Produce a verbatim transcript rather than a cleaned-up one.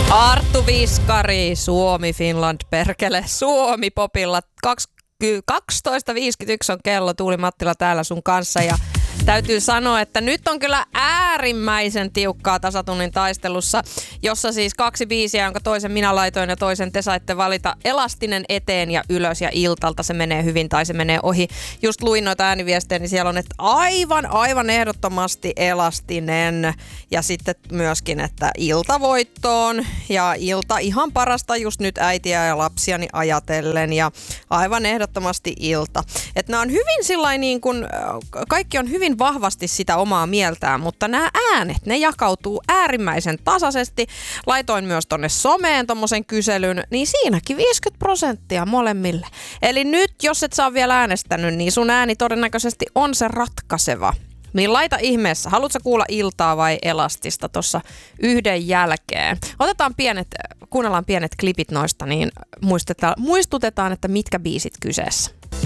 Arttu Viskari, Suomi, Finland, perkele, Suomi popilla. kaksitoista viisikymmentäyksi on kello, Tuuli Mattila täällä sun kanssa ja täytyy sanoa, että nyt on kyllä äärimmäisen tiukkaa tasatunnin taistelussa, jossa siis kaksi biisiä, jonka toisen minä laitoin ja toisen te saitte valita. Elastinen eteen ja ylös ja iltalta se menee hyvin tai se menee ohi. Just luin noita ääniviestejä, niin siellä on, että aivan, aivan ehdottomasti elastinen ja sitten myöskin, että iltavoittoon ja ilta ihan parasta just nyt äitiä ja lapsiani ajatellen ja aivan ehdottomasti ilta. Että nämä on hyvin sillain niin kuin, kaikki on hyvin vahvasti sitä omaa mieltään, mutta nämä äänet, ne jakautuu äärimmäisen tasaisesti. Laitoin myös tonne someen tommosen kyselyn, niin siinäkin viisikymmentä prosenttia molemmille. Eli nyt, jos et saa vielä äänestänyt, niin sun ääni todennäköisesti on se ratkaiseva. Niin laita ihmeessä, haluatko kuulla iltaa vai elastista tuossa yhden jälkeen? Otetaan pienet, kuunnellaan pienet klipit noista, niin muistutetaan, muistutetaan että mitkä biisit kyseessä.